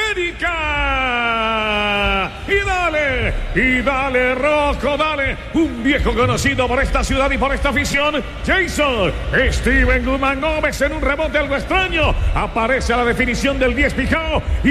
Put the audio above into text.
América. Y dale, Rocco, dale. Un viejo conocido por esta ciudad y por esta afición. Jason Steven Guzmán Gómez en un rebote algo extraño. Aparece a la definición del 10 Pijao.